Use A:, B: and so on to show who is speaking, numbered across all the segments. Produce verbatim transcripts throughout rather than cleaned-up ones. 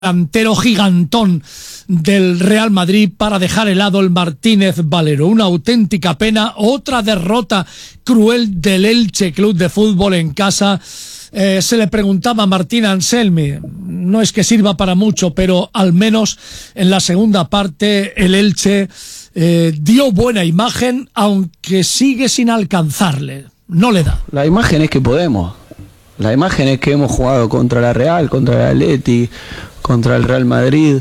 A: delantero gigantón del Real Madrid para dejar helado el Martínez Valero. Una auténtica pena, otra derrota cruel del Elche Club de Fútbol en casa. Eh, se le preguntaba a Martín Anselmi, no es que sirva para mucho, pero al menos en la segunda parte el Elche eh, dio buena imagen, aunque sigue sin alcanzarle, no le da.
B: La imagen es que podemos, la imagen es que hemos jugado contra la Real, contra el Atleti, contra el Real Madrid,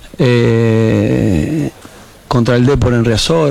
B: eh, contra el Depor en Riazor,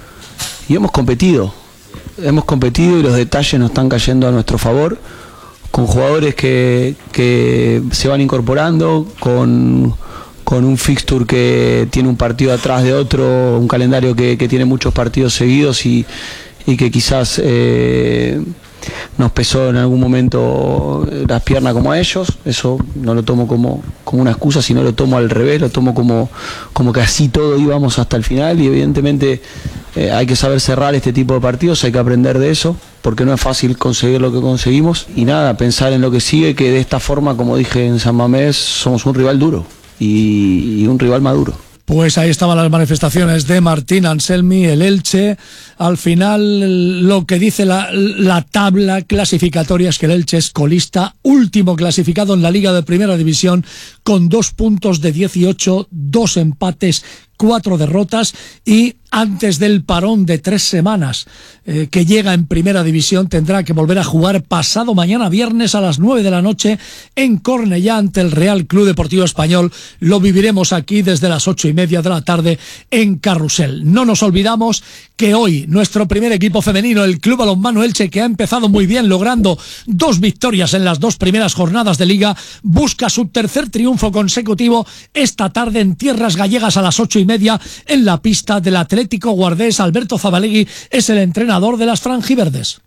B: y hemos competido, hemos competido y los detalles nos están cayendo a nuestro favor, con jugadores que, que se van incorporando, con, con un fixture que tiene un partido atrás de otro, un calendario que, que tiene muchos partidos seguidos y, y que quizás eh, nos pesó en algún momento las piernas como a ellos. Eso no lo tomo como, como una excusa, sino lo tomo al revés, lo tomo como, como que así todo íbamos hasta el final y evidentemente eh, hay que saber cerrar este tipo de partidos, hay que aprender de eso, porque no es fácil conseguir lo que conseguimos y nada, pensar en lo que sigue, que de esta forma, como dije en San Mamés, somos un rival duro y, y un rival maduro.
A: Pues ahí estaban las manifestaciones de Martín Anselmi, el Elche. Al final, lo que dice la, la tabla clasificatoria es que el Elche es colista, último clasificado en la Liga de Primera División, con dos puntos de dieciocho, dos empates, cuatro derrotas, y antes del parón de tres semanas eh, que llega en Primera División tendrá que volver a jugar pasado mañana viernes a las nueve de la noche en Cornellá ante el Real Club Deportivo Español. Lo viviremos aquí desde las ocho y media de la tarde en Carrusel. No nos olvidamos que hoy nuestro primer equipo femenino, el Club Balonmano Elche, que ha empezado muy bien logrando dos victorias en las dos primeras jornadas de Liga, busca su tercer triunfo consecutivo esta tarde en tierras gallegas a las ocho y media en la pista del Atlético Guardés. Alberto Zabalegui es el entrenador de las franjiverdes.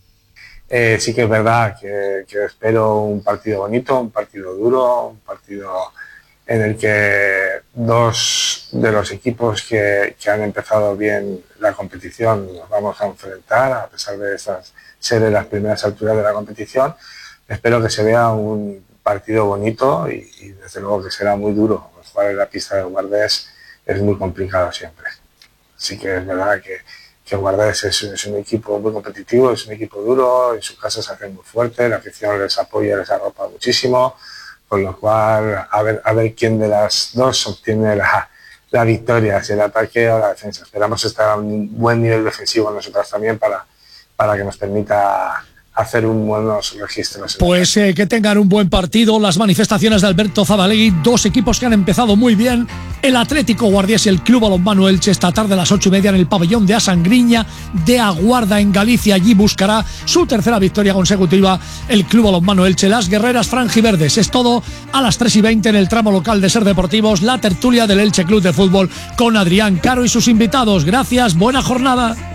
C: Eh, sí que es verdad que, que espero un partido bonito, un partido duro, un partido en el que dos de los equipos que, que han empezado bien la competición nos vamos a enfrentar, a pesar de estas ser las primeras alturas de la competición. Espero que se vea un partido bonito y, y desde luego que será muy duro. Jugar en la pista de Guardés es muy complicado siempre. Así que es verdad que, que Guardés es, es un equipo muy competitivo, es un equipo duro, en su casa se hace muy fuerte, la afición les apoya, les arropa muchísimo, con lo cual a ver, a ver quién de las dos obtiene la, la victoria, si el ataque o la defensa. Esperamos estar a un buen nivel defensivo nosotros también para, para que nos permita hacer un buenos registros.
A: Pues eh, que tengan un buen partido. Las manifestaciones de Alberto Zabalegui, dos equipos que han empezado muy bien, el Atlético Guardés y el Club Balonmano Elche, esta tarde a las ocho y media en el pabellón de Asangriña de Aguarda en Galicia. Allí buscará su tercera victoria consecutiva el Club Balonmano Elche. Las guerreras franjiverdes. Es todo a las tres y veinte en el tramo local de Ser Deportivos, la tertulia del Elche Club de Fútbol con Adrián Caro y sus invitados. Gracias, buena jornada.